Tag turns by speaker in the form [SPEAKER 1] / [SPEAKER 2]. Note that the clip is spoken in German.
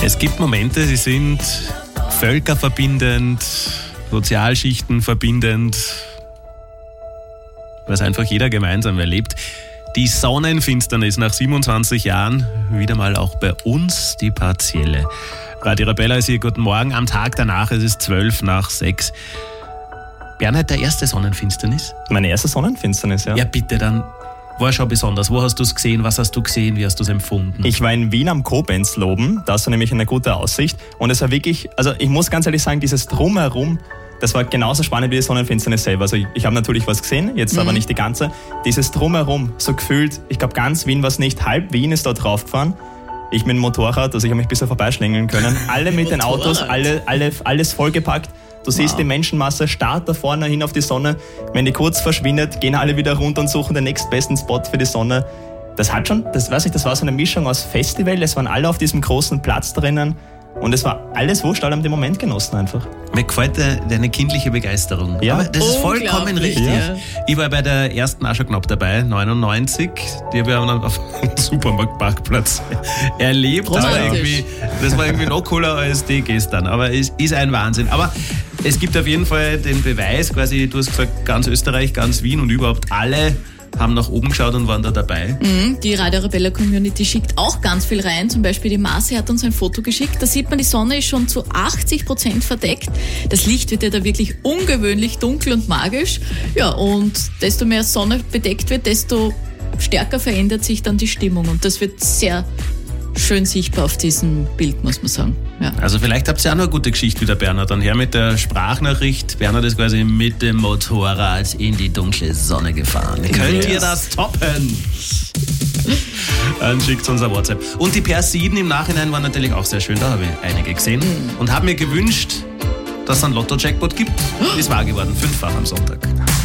[SPEAKER 1] Es gibt Momente, die sind völkerverbindend, Sozialschichten verbindend, was einfach jeder gemeinsam erlebt. Die Sonnenfinsternis nach 27 Jahren, wieder mal auch bei uns die partielle. Radio Arabella ist hier, guten Morgen. Am Tag danach, es ist 5:12. Bernhard, der erste Sonnenfinsternis?
[SPEAKER 2] Meine erste Sonnenfinsternis, ja.
[SPEAKER 1] Ja, bitte, dann war schon besonders. Wo hast du es gesehen? Was hast du gesehen? Wie hast du es empfunden?
[SPEAKER 2] Ich war in Wien am Kobenzloben, da hast du nämlich eine gute Aussicht. Und es war wirklich, also ich muss ganz ehrlich sagen, dieses Drumherum, das war genauso spannend wie die Sonnenfinsternis selber. Also ich habe natürlich was gesehen, jetzt aber nicht die ganze. Dieses Drumherum, so gefühlt, ich glaube ganz Wien war es nicht, halb Wien ist da draufgefahren. Ich mit dem Motorrad, also ich habe mich ein bisschen vorbeischlängeln können. Alle mit den Autos, alles vollgepackt. Du siehst die Menschenmasse starrt da vorne hin auf die Sonne. Wenn die kurz verschwindet, gehen alle wieder runter und suchen den nächstbesten Spot für die Sonne. Das hat schon, das war so eine Mischung aus Festival. Es waren alle auf diesem großen Platz drinnen. Und es war alles wurscht, alle haben den Moment genossen einfach.
[SPEAKER 1] Mir gefällt deine kindliche Begeisterung.
[SPEAKER 2] Ja.
[SPEAKER 1] Aber das ist vollkommen richtig. Ja. Ich war bei der ersten auch schon knapp dabei, 99. Die habe ich auf einem Supermarktparkplatz erlebt. Das war irgendwie noch cooler als die gestern. Aber es ist ein Wahnsinn. Aber es gibt auf jeden Fall den Beweis, quasi, du hast gesagt, ganz Österreich, ganz Wien und überhaupt alle haben nach oben geschaut und waren da dabei.
[SPEAKER 3] Die Radio Arabella Community schickt auch ganz viel rein. Zum Beispiel die Marci hat uns ein Foto geschickt. Da sieht man, die Sonne ist schon zu 80% verdeckt. Das Licht wird ja da wirklich ungewöhnlich dunkel und magisch. Ja, und desto mehr Sonne bedeckt wird, desto stärker verändert sich dann die Stimmung. Und das wird sehr schön sichtbar auf diesem Bild, muss man sagen. Ja.
[SPEAKER 1] Also vielleicht habt ihr auch noch eine gute Geschichte wieder, Bernhard. Dann her mit der Sprachnachricht. Bernhard ist quasi mit dem Motorrad in die dunkle Sonne gefahren. Könnt ihr das toppen? Dann schickt uns ein WhatsApp. Und die Persiden im Nachhinein waren natürlich auch sehr schön. Da habe ich einige gesehen. Und habe mir gewünscht, dass es einen Lotto-Jackpot gibt. Ist wahr geworden. 5-fach am Sonntag.